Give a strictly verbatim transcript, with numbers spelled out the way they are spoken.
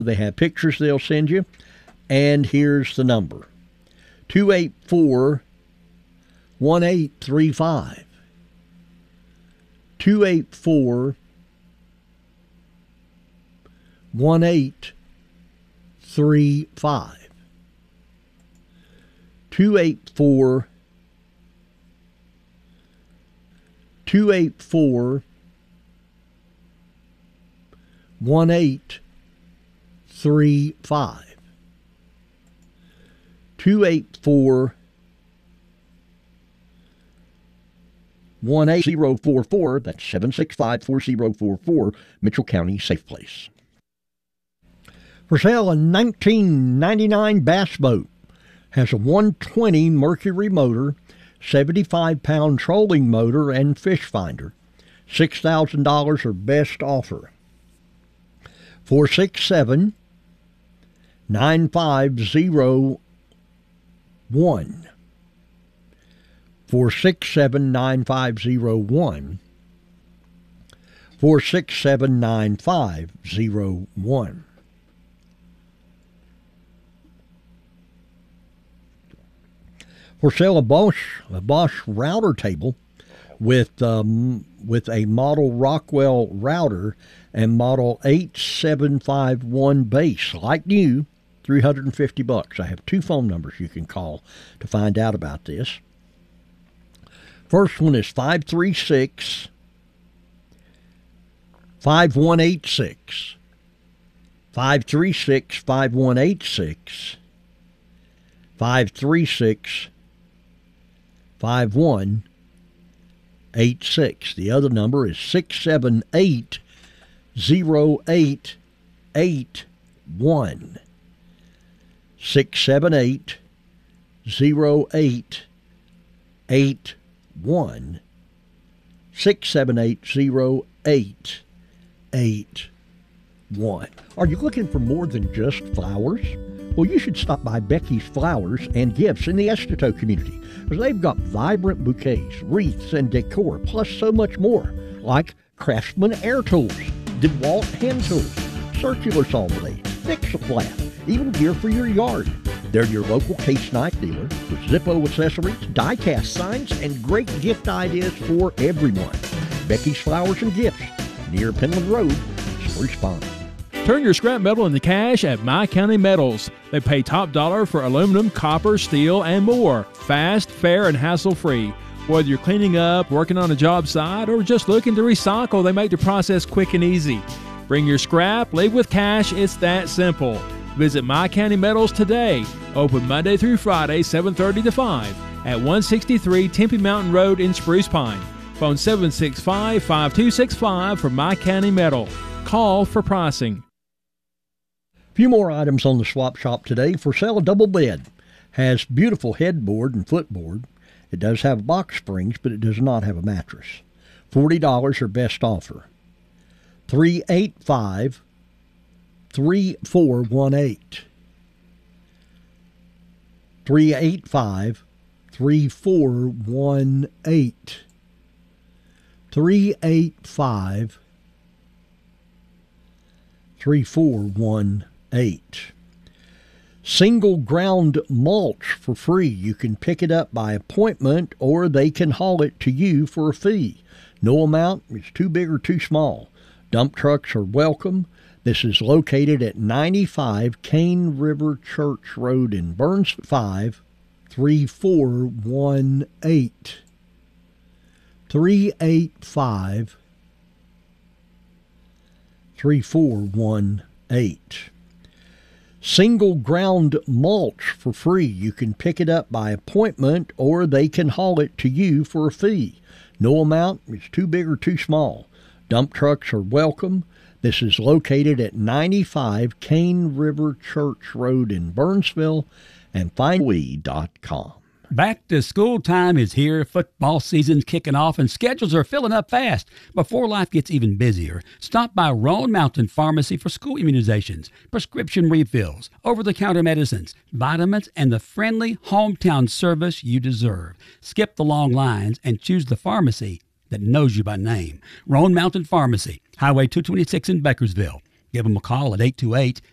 They have pictures they'll send you. And here's the number. two eight four, one eight three five. two eight four, one eight three five. two eight four, two eight four, one eight three five. two eight four, one eight zero four four. That's seven six five, four zero four four, Mitchell County Safe Place. For sale, a nineteen ninety-nine bass boat. Has a one twenty Mercury motor, seventy-five pound trolling motor, and fish finder. six thousand dollars or best offer. four six seven, nine five zero one. four six seven, nine five zero one. four six seven, nine five zero one. For sale, a Bosch, a Bosch router table with um, with a model Rockwell router and model eight seven five one base, like new, three hundred fifty bucks. I have two phone numbers you can call to find out about this. First one is five three six, five one eight six. five three six, five one eight six. five three six, five one eight six. The other number is six seven eight, zero eight eight one. six seven eight, zero eight eight one. six seven eight, zero eight eight one. Are you looking for more than just flowers? Well, you should stop by Becky's Flowers and Gifts in the Estito community, because they've got vibrant bouquets, wreaths, and decor, plus so much more, like Craftsman air tools, DeWalt hand tools, circular saw blades, Fix-A-Flat, even gear for your yard. They're your local case knife dealer with Zippo accessories, die-cast signs, and great gift ideas for everyone. Becky's Flowers and Gifts, near Penland Road, Spruce Pine. Turn your scrap metal into cash at My County Metals. They pay top dollar for aluminum, copper, steel, and more. Fast, fair, and hassle-free. Whether you're cleaning up, working on a job site, or just looking to recycle, they make the process quick and easy. Bring your scrap, leave with cash. It's that simple. Visit My County Metals today. Open Monday through Friday, seven thirty to five at one sixty-three Tempe Mountain Road in Spruce Pine. Phone seven six five, five two six five for My County Metal. Call for pricing. Few more items on the swap shop today. For sale, a double bed. Has beautiful headboard and footboard. It does have box springs, but it does not have a mattress. forty dollars or best offer. three eight five, three four one eight. three eight five, three four one eight. three eight five, three four one eight. Single ground mulch for free. You can pick it up by appointment, or they can haul it to you for a fee. No amount is too big or too small. Dump trucks are welcome. This is located at ninety-five Cane River Church Road in Burns. Five three four one eight. three eight five, three four one eight. Single ground mulch for free. You can pick it up by appointment, or they can haul it to you for a fee. No amount is too big or too small. Dump trucks are welcome. This is located at ninety-five Cane River Church Road in Burnsville, and find we dot com. Back to school time is here. Football season's kicking off and schedules are filling up fast. Before life gets even busier, stop by Roan Mountain Pharmacy for school immunizations, prescription refills, over-the-counter medicines, vitamins, and the friendly hometown service you deserve. Skip the long lines and choose the pharmacy that knows you by name. Roan Mountain Pharmacy, Highway two twenty-six in Beckersville. Give them a call at eight two eight,